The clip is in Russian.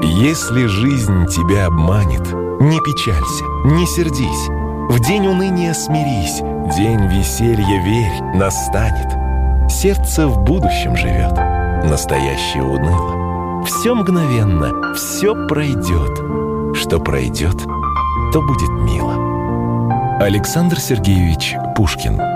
Если жизнь тебя обманет, не печалься, не сердись. В день уныния смирись, день веселья, верь, настанет. Сердце в будущем живет, настоящее уныло. Все мгновенно, все пройдет. Что пройдет, то будет мило. Александр Сергеевич Пушкин.